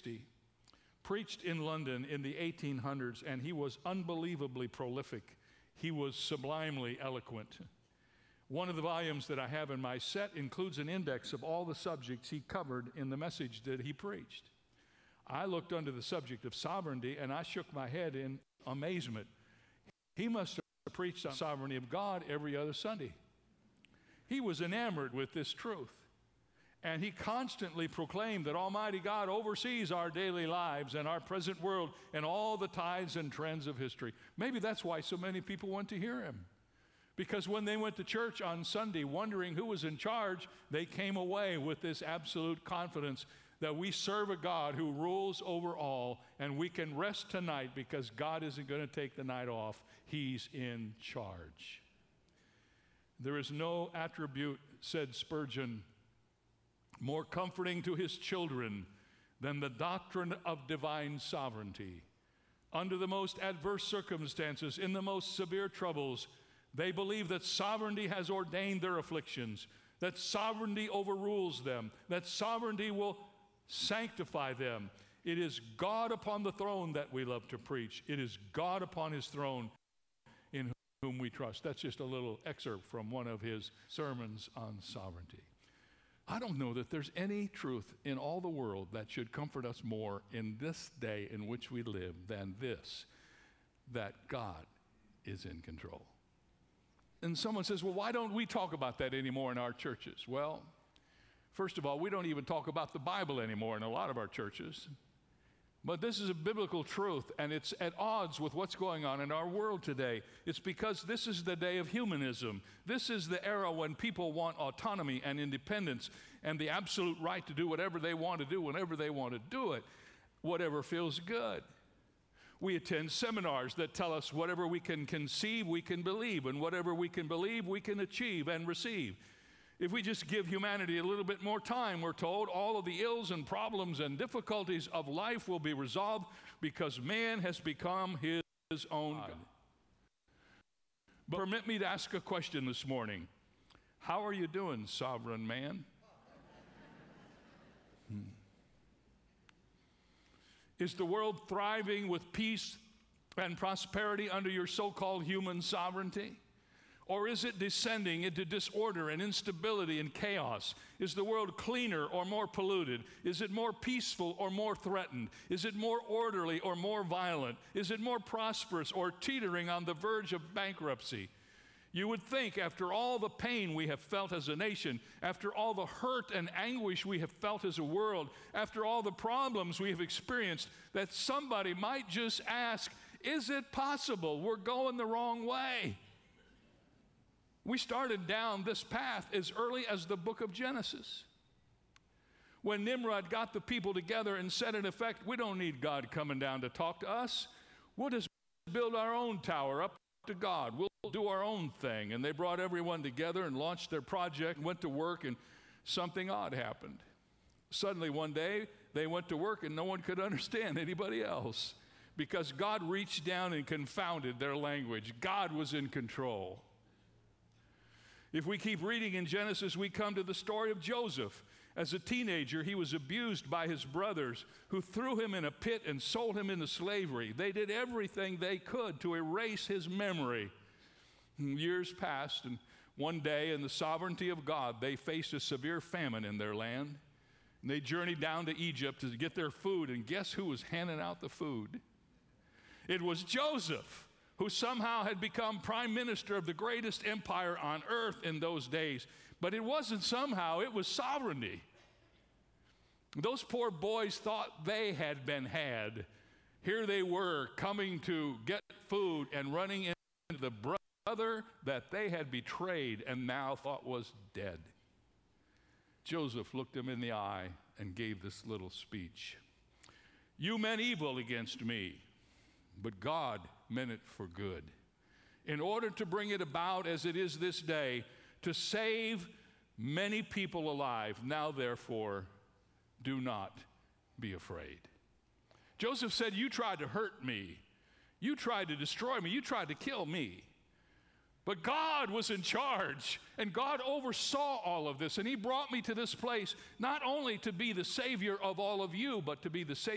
1860, preached in London in the 1800s, and he was unbelievably prolific. He was sublimely eloquent. One of the volumes that I have in my set includes an index of all the subjects he covered in the message that he preached. I looked under the subject of sovereignty, and I shook my head in amazement. He must have preached on sovereignty of God every other Sunday. He was enamored with this truth. And he constantly proclaimed that Almighty God oversees our daily lives and our present world and all the tides and trends of history. Maybe that's why so many people went to hear him. Because when they went to church on Sunday wondering who was in charge, they came away with this absolute confidence that we serve a God who rules over all, and we can rest tonight because God isn't going to take the night off. He's in charge. There is no attribute, said Spurgeon, more comforting to his children than the doctrine of divine sovereignty. Under the most adverse circumstances, in the most severe troubles, they believe that sovereignty has ordained their afflictions, that sovereignty overrules them, that sovereignty will sanctify them. It is God upon the throne that we love to preach. It is God upon his throne in whom we trust. That's just a little excerpt from one of his sermons on sovereignty. I don't know that there's any truth in all the world that should comfort us more in this day in which we live than this, that God is in control. And someone says, well, why don't we talk about that anymore in our churches? Well, first of all, we don't even talk about the Bible anymore in a lot of our churches. But this is a biblical truth, and it's at odds with what's going on in our world today. It's because this is the day of humanism. This is the era when people want autonomy and independence and the absolute right to do whatever they want to do whenever they want to do it, whatever feels good. We attend seminars that tell us whatever we can conceive, we can believe, and whatever we can believe, we can achieve and receive. If we just give humanity a little bit more time, we're told, all of the ills and problems and difficulties of life will be resolved because man has become his own God. But permit me to ask a question this morning. How are you doing, sovereign man? Is the world thriving with peace and prosperity under your so-called human sovereignty? Or is it descending into disorder and instability and chaos? Is the world cleaner or more polluted? Is it more peaceful or more threatened? Is it more orderly or more violent? Is it more prosperous or teetering on the verge of bankruptcy? You would think, after all the pain we have felt as a nation, after all the hurt and anguish we have felt as a world, after all the problems we have experienced, that somebody might just ask, is it possible we're going the wrong way? We started down this path as early as the book of Genesis. When Nimrod got the people together and said, in effect, we don't need God coming down to talk to us. We'll just build our own tower up to God. We'll do our own thing. And they brought everyone together and launched their project, went to work, and something odd happened. Suddenly one day, they went to work and no one could understand anybody else because God reached down and confounded their language. God was in control. If we keep reading in Genesis, we come to the story of Joseph. As a teenager, he was abused by his brothers who threw him in a pit and sold him into slavery. They did everything they could to erase his memory. Years passed, and one day, in the sovereignty of God, they faced a severe famine in their land. And they journeyed down to Egypt to get their food, and guess who was handing out the food? It was Joseph, who somehow had become prime minister of the greatest empire on earth in those days. But it wasn't somehow, it was sovereignty. Those poor boys thought they had been had. Here they were coming to get food and running into the brother that they had betrayed and now thought was dead. Joseph looked them in the eye and gave this little speech. You meant evil against me, but God meant it for good, in order to bring it about as it is this day, to save many people alive. Now, therefore, do not be afraid. Joseph said, you tried to hurt me. You tried to destroy me. You tried to kill me. But God was in charge, and God oversaw all of this, and he brought me to this place not only to be the Savior of all of you, but to be the Savior